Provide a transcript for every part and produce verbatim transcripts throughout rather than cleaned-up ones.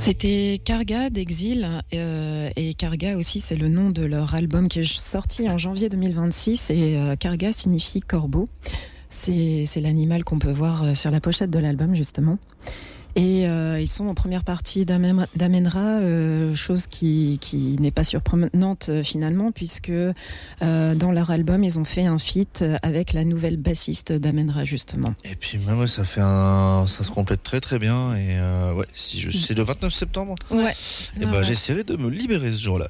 C'était Karga d'Exil euh, et Karga aussi c'est le nom de leur album qui est sorti en janvier deux mille vingt-six et euh, Karga signifie corbeau. C'est, c'est l'animal qu'on peut voir sur la pochette de l'album justement. Et euh, ils sont en première partie d'Amen- d'Amenra, euh, chose qui, qui n'est pas surprenante euh, finalement, puisque euh, dans leur album, ils ont fait un feat avec la nouvelle bassiste d'Amenra justement. Et puis même ouais, ça fait un, ça se complète très très bien. Et euh, ouais, si je, c'est le vingt-neuf septembre. Ouais. Et ben ouais. j'essaierai de me libérer ce jour-là.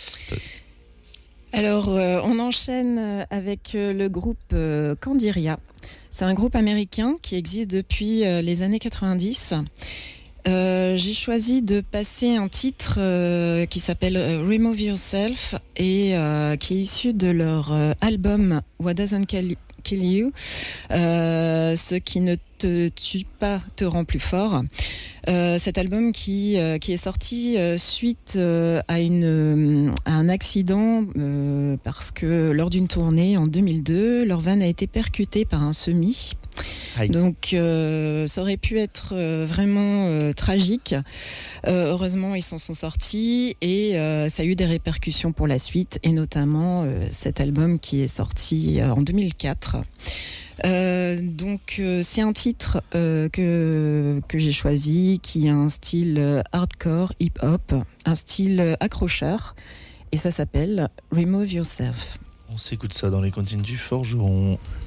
Alors, euh, on enchaîne avec euh, le groupe euh, Candiria. C'est un groupe américain qui existe depuis euh, les années quatre-vingt-dix. Euh, j'ai choisi de passer un titre euh, qui s'appelle euh, Remove Yourself et euh, qui est issu de leur euh, album What Doesn't Kill Kill You. Euh, ce qui ne te tue pas te rend plus fort. Euh, cet album qui, euh, qui est sorti euh, suite euh, à, une, euh, à un accident euh, parce que lors d'une tournée en deux mille deux, leur van a été percuté par un semi. Aïe. Donc euh, ça aurait pu être euh, vraiment euh, tragique. Euh, heureusement, ils s'en sont sortis et euh, ça a eu des répercussions pour la suite et notamment euh, cet album qui est sorti euh, en deux mille quatre. Euh, donc euh, c'est un titre euh, que que j'ai choisi qui a un style euh, hardcore, hip-hop, un style euh, accrocheur et ça s'appelle Remove Yourself. On s'écoute ça dans les cantines du forgeron.